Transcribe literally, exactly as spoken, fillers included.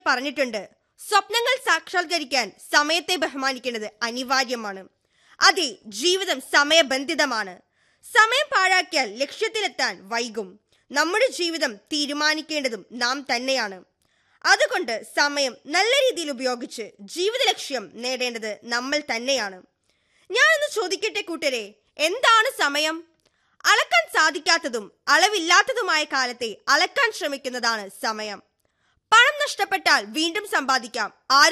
പറഞ്ഞിട്ടുണ്ട്, സ്വപ്നങ്ങൾ സാക്ഷാത്കരിക്കാൻ സമയത്തെ ബഹുമാനിക്കേണ്ടത് അനിവാര്യമാണ്. അതെ, ജീവിതം സമയബന്ധിതമാണ്. സമയം പാഴാക്കിയാൽ ലക്ഷ്യത്തിലെത്താൻ വൈകും. നമ്മുടെ ജീവിതം തീരുമാനിക്കേണ്ടതും നാം തന്നെയാണ്. അതുകൊണ്ട് സമയം നല്ല രീതിയിൽ ഉപയോഗിച്ച് ജീവിത ലക്ഷ്യം നേടേണ്ടത് നമ്മൾ തന്നെയാണ്. ഞാനൊന്ന് ചോദിക്കട്ടെ കൂട്ടരെ, എന്താണ് സമയം? അളക്കാൻ സാധിക്കാത്തതും അളവില്ലാത്തതുമായ കാലത്തെ അളക്കാൻ ശ്രമിക്കുന്നതാണ് സമയം. പണം നഷ്ടപ്പെട്ടാൽ വീണ്ടും സമ്പാദിക്കാം.